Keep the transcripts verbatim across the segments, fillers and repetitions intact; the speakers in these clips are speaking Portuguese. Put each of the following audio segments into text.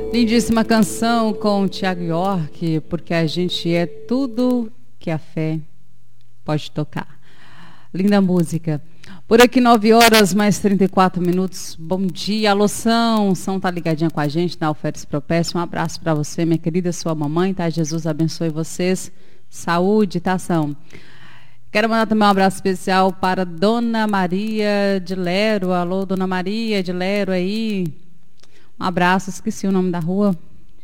Lindíssima canção com o Thiago York, porque a gente é tudo que a fé pode tocar. Linda música. Por aqui, nove horas mais trinta e quatro minutos. Bom dia, alô, São. São tá ligadinha com a gente na Ofertas Propécio. Um abraço para você, minha querida, sua mamãe, tá? Jesus abençoe vocês. Saúde, tá, São? Quero mandar também um abraço especial para Dona Maria de Lero. Alô, Dona Maria de Lero aí. Um abraço, esqueci o nome da rua.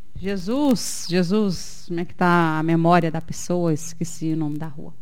Jesus, Jesus, como é que tá a memória da pessoa? Esqueci o nome da rua.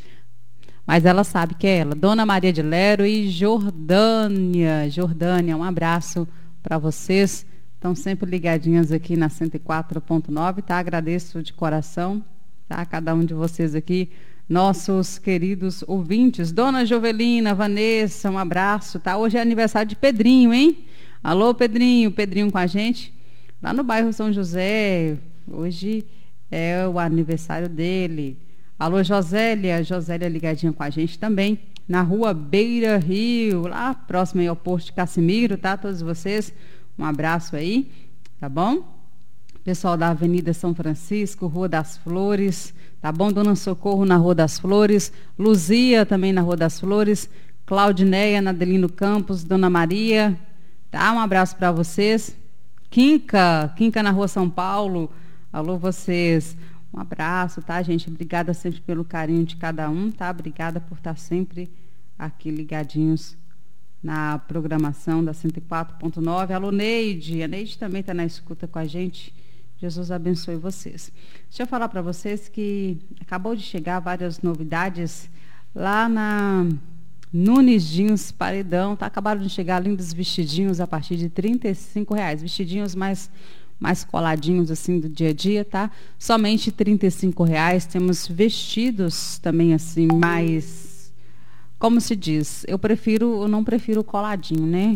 Mas ela sabe que é ela. Dona Maria de Lero e Jordânia. Jordânia, um abraço para vocês. Estão sempre ligadinhas aqui na cento e quatro ponto nove, tá? Agradeço de coração, tá? Cada um de vocês aqui, nossos queridos ouvintes. Dona Jovelina, Vanessa, um abraço, tá? Hoje é aniversário de Pedrinho, hein? Alô, Pedrinho, Pedrinho com a gente, lá no bairro São José. Hoje é o aniversário dele. Alô, Josélia, Josélia ligadinha com a gente também, na rua Beira Rio, lá próximo aí ao posto de Cassimiro, tá? Todos vocês, um abraço aí, tá bom? Pessoal da Avenida São Francisco, Rua das Flores, tá bom? Dona Socorro na Rua das Flores, Luzia também na Rua das Flores, Claudineia na Adelino Campos, Dona Maria, tá? Um abraço para vocês. Quinca, Quinca na Rua São Paulo. Alô, vocês. Um abraço, tá, gente? Obrigada sempre pelo carinho de cada um, tá? Obrigada por estar sempre aqui ligadinhos na programação da cento e quatro ponto nove. Alô, Neide. A Neide também está na escuta com a gente. Jesus abençoe vocês. Deixa eu falar para vocês que acabou de chegar várias novidades lá na Nunes Jeans Paredão, tá? Acabaram de chegar lindos vestidinhos a partir de trinta e cinco reais. Vestidinhos mais, mais coladinhos assim do dia a dia, tá? Somente trinta e cinco reais. Temos vestidos também assim mais, como se diz, eu prefiro, eu não prefiro coladinho, né?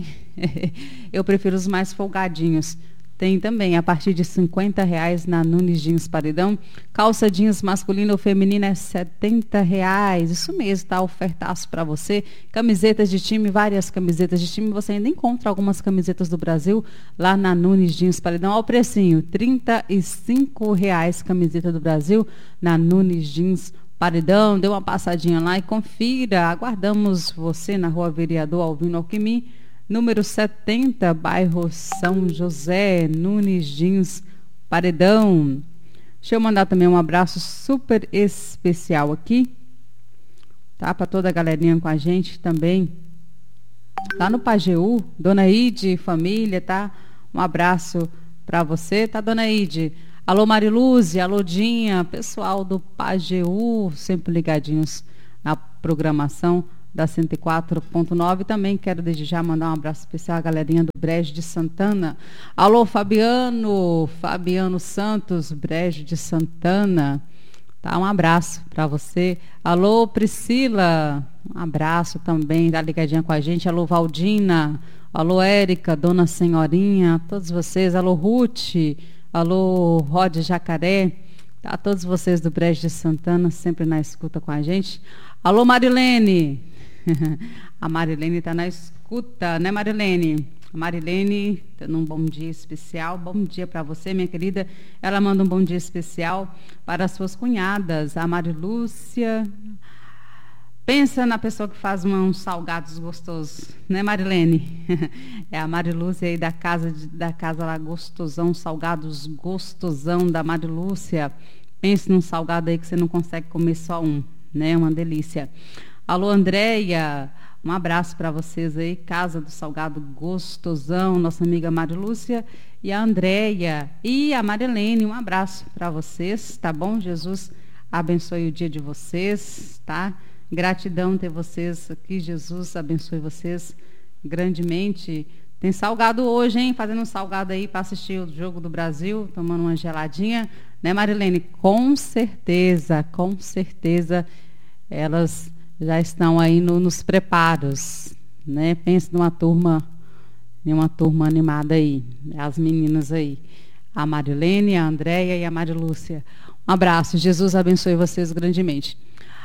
Eu prefiro os mais folgadinhos. Tem também a partir de cinquenta reais na Nunes Jeans Paredão. Calça jeans masculina ou feminina é setenta reais. Isso mesmo, tá? Ofertaço para você. Camisetas de time, várias camisetas de time. Você ainda encontra algumas camisetas do Brasil lá na Nunes Jeans Paredão. Olha o precinho, trinta e cinco reais camiseta do Brasil na Nunes Jeans Paredão. Dê uma passadinha lá e confira. Aguardamos você na Rua Vereador Alvino Alquimim, número setenta, bairro São José, Nunes Jeans Paredão. Deixa eu mandar também um abraço super especial aqui, tá? Para toda a galerinha com a gente também, lá no Pajeú, Dona Ide, família, tá? Um abraço para você, tá, Dona Ide? Alô, Mariluze, alô, Dinha, pessoal do Pajeú, sempre ligadinhos na programação da cento e quatro ponto nove. Também quero desde já mandar um abraço especial à galerinha do Brejo de Santana. Alô, Fabiano, Fabiano Santos, Brejo de Santana. Tá, um abraço para você. Alô, Priscila, um abraço também, tá ligadinha com a gente. Alô, Valdina, alô, Érica, Dona Senhorinha, todos vocês. Alô, Ruth, alô, Rod Jacaré, tá, todos vocês do Brejo de Santana, sempre na escuta com a gente. Alô, Marilene. A Marilene está na escuta, né, Marilene? A Marilene, dando um bom dia especial. Bom dia para você, minha querida. Ela manda um bom dia especial para as suas cunhadas, a Marilúcia. Pensa na pessoa que faz uns salgados gostosos, né, Marilene? É a Marilúcia aí da casa, de, da casa lá, gostosão, salgados gostosão da Marilúcia. Pense num salgado aí que você não consegue comer só um, né? Uma delícia. Alô, Andréia, um abraço para vocês aí, Casa do Salgado Gostosão, nossa amiga Marilúcia e a Andréia e a Marilene, um abraço para vocês, tá bom? Jesus abençoe o dia de vocês, tá? Gratidão ter vocês aqui, Jesus abençoe vocês grandemente. Tem salgado hoje, hein? Fazendo um salgado aí para assistir o Jogo do Brasil, tomando uma geladinha, né, Marilene? Com certeza, com certeza, elas já estão aí no, nos preparos, né? Pense numa turma, numa turma animada aí, as meninas aí, a Marilene, a Andréia e a Marilúcia. Um abraço, Jesus abençoe vocês grandemente.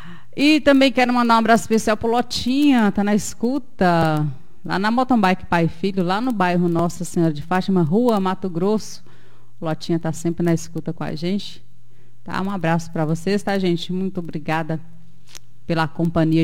E também quero mandar um abraço especial pro Lotinha, tá na escuta, lá na Mountain Bike Pai e Filho, lá no bairro Nossa Senhora de Fátima, Rua Mato Grosso. Lotinha está sempre na escuta com a gente. Tá? Um abraço para vocês, tá, gente? Muito obrigada pela companhia